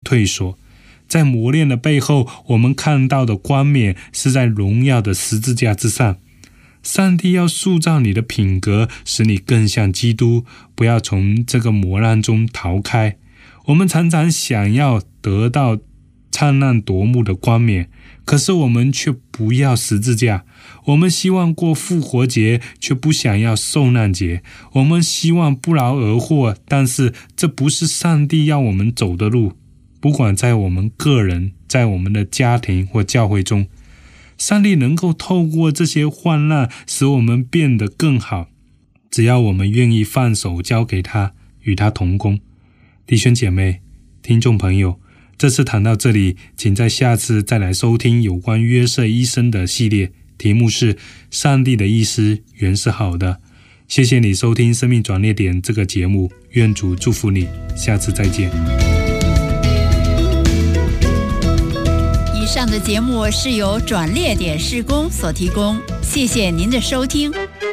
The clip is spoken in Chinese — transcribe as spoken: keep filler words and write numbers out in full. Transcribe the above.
退缩。在磨练的背后，我们看到的冠冕是在荣耀的十字架之上。上帝要塑造你的品格，使你更像基督，不要从这个磨难中逃开。我们常常想要得到灿烂夺目的冠冕，可是我们却不要十字架。我们希望过复活节，却不想要受难节。我们希望不劳而获，但是这不是上帝要我们走的路。不管在我们个人，在我们的家庭或教会中，上帝能够透过这些患难使我们变得更好，只要我们愿意放手交给他，与他同工。弟兄姐妹、听众朋友，这次谈到这里，请在下次再来收听有关约瑟一生的系列，题目是上帝的意思原是好的。谢谢你收听生命转捩点这个节目，愿主祝福你，下次再见。 以上的节目是由转捩点事工所提供，谢谢您的收听。